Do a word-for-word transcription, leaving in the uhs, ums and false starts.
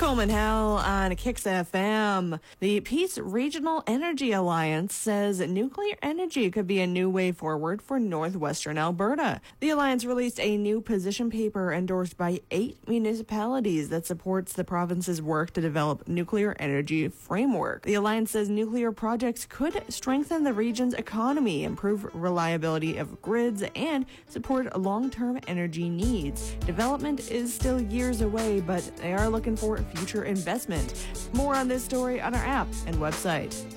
Coleman Hell on Kix F M. The Peace Regional Energy Alliance says nuclear energy could be a new way forward for northwestern Alberta. The alliance released a new position paper endorsed by eight municipalities that supports the province's work to develop nuclear energy framework. The alliance says nuclear projects could strengthen the region's economy, improve reliability of grids, and support long-term energy needs. Development is still years away, but they are looking for future investment. More on this story on our app and website.